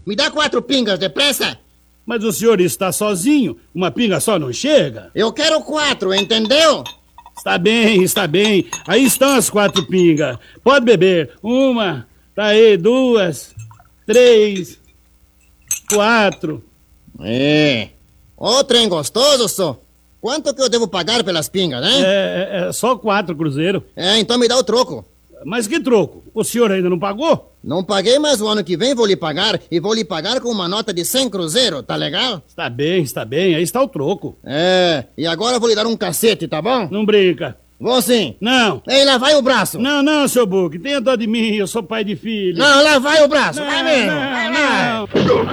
Me dá 4 pingas, depressa. Mas o senhor está sozinho, uma pinga só não chega. Eu quero 4, entendeu? Está bem, está bem. Aí estão as 4 pingas. Pode beber. 1, tá aí, 2, 3, 4. Ô, trem gostoso, só. Quanto que eu devo pagar pelas pingas, né? É só 4 cruzeiro. Então me dá o troco. Mas que troco? O senhor ainda não pagou? Não paguei, mas o ano que vem vou lhe pagar. E vou lhe pagar com uma nota de 100 cruzeiro, tá legal? Está bem. Aí está o troco. E agora eu vou lhe dar um cacete, tá bom? Não brinca. Vou sim. Não. Ei, lá vai o braço. Não, seu Buque. Tenha dó de mim, eu sou pai de filho. Não, lá vai o braço. Não, vai mesmo. não.